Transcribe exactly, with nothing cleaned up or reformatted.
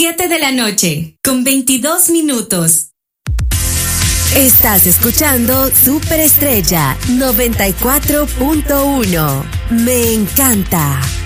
siete de la noche, con veintidós minutos. Estás escuchando Superestrella noventa y cuatro punto uno. Me encanta.